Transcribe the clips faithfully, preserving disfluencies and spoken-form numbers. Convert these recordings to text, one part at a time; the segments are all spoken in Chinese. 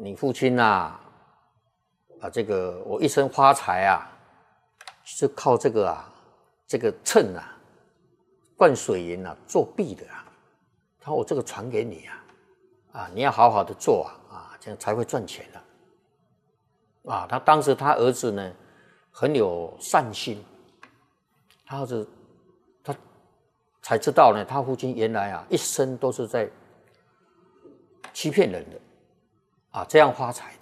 你父亲啊，啊，这个我一生发财啊，是靠这个啊，这个秤啊，灌水银啊，作弊的啊。他说我这个传给你啊，啊，你要好好的做啊，啊，这样才会赚钱的。啊，他当时他儿子呢，很有善心，他儿子他才知道呢，他父亲原来啊，一生都是在欺骗人的，啊，这样发财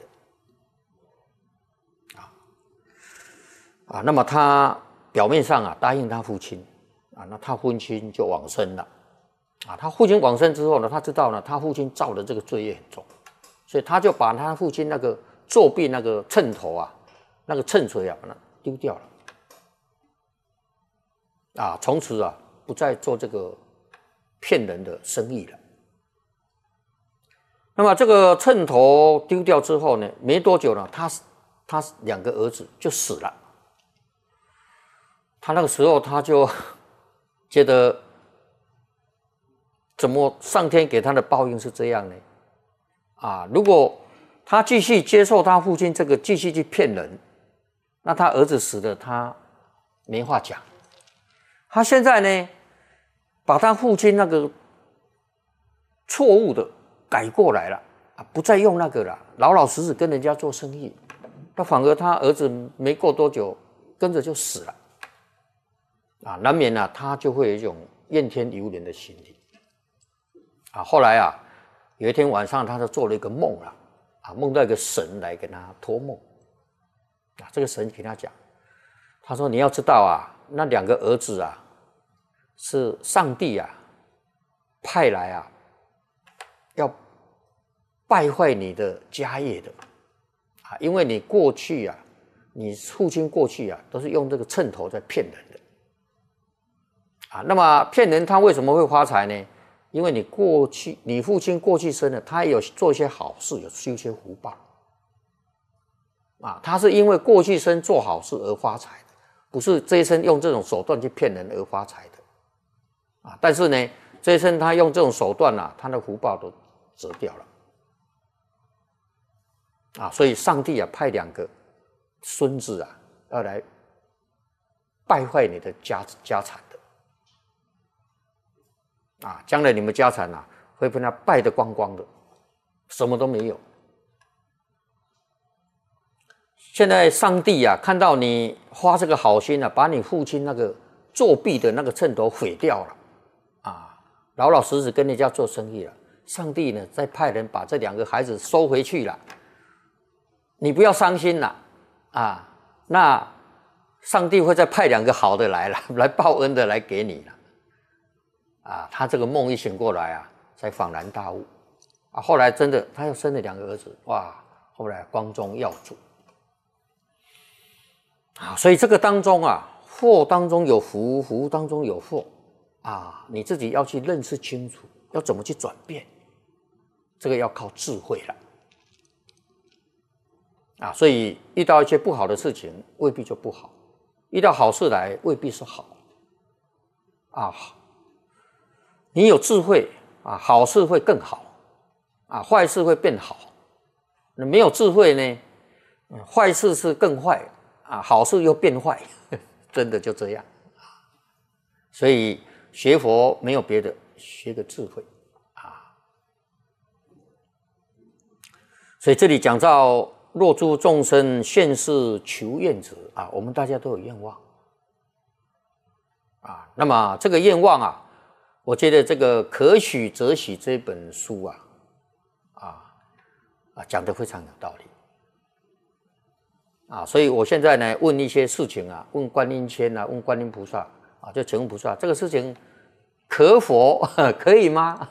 的，啊，啊，那么他表面上啊答应他父亲，啊，那他父亲就往生了，啊，他父亲往生之后呢，他知道呢，他父亲造的这个罪业很重，所以他就把他父亲那个作弊那个秤头啊，那个秤锤啊，把它丢掉了，啊，从此啊不再做这个骗人的生意了。那么这个秤头丢掉之后呢，没多久呢，他他两个儿子就死了。他那个时候他就觉得，怎么上天给他的报应是这样呢？啊，如果他继续接受他父亲这个继续去骗人，那他儿子死了，他没话讲。他现在呢，把他父亲那个错误的改过来了啊，不再用那个了，老老实实跟人家做生意。那反而他儿子没过多久，跟着就死了啊，难免啊，他就会有一种怨天尤人的心理啊。后来啊，有一天晚上，他就做了一个梦了啊，梦到一个神来给他托梦啊。这个神给他讲，他说：“你要知道啊，那两个儿子啊，是上帝啊派来啊，要败坏你的家业的啊，因为你过去啊，你父亲过去啊，都是用这个秤头在骗人的啊。那么骗人他为什么会发财呢？因为你过去，你父亲过去生了，他也有做一些好事，有修一些福报啊。他是因为过去生做好事而发财的，不是这一生用这种手段去骗人而发财的啊。但是呢，这一生他用这种手段啊，他的福报都折掉了啊。所以上帝啊，派两个孙子啊，要来败坏你的家家产的啊，将来你们家产啊会被他败得光光的，什么都没有。现在上帝啊，看到你花这个好心啊，把你父亲那个作弊的那个秤头毁掉了啊，老老实实跟人家做生意了。上帝呢，再派人把这两个孩子收回去了，你不要伤心了啊。那上帝会再派两个好的来了，来报恩的来给你了。啊，他这个梦一醒过来啊，才恍然大悟啊。后来真的，他又生了两个儿子，哇！后来光宗耀祖啊。所以这个当中啊，祸当中有福，福当中有祸啊，你自己要去认识清楚，要怎么去转变，这个要靠智慧了啊。所以遇到一些不好的事情，未必就不好；遇到好事来，未必是好啊。你有智慧啊，好事会更好啊，坏事会变好。那没有智慧呢，嗯、坏事是更坏啊，好事又变坏，真的就这样。所以学佛没有别的，学个智慧啊。所以这里讲到若诸众生现世求愿者啊，我们大家都有愿望啊。那么这个愿望啊，我觉得这个可许则许这本书啊，啊啊讲得非常有道理啊，所以我现在呢问一些事情啊，问观音仙啊，问观音菩萨啊，就请问菩萨，这个事情可否可以吗？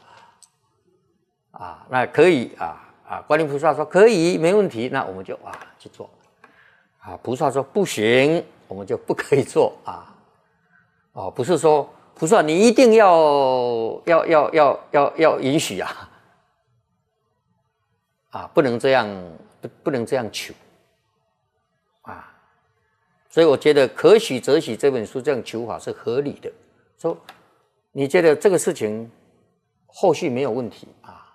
啊，那可以啊啊，观音菩萨说可以，没问题，那我们就啊去做啊。菩萨说不行，我们就不可以做啊。哦，不是说。菩萨，你一定要要要要要要允许啊！啊，不能这样，不不能这样求啊！所以我觉得可许则许这本书这样求法是合理的。说你觉得这个事情后续没有问题啊？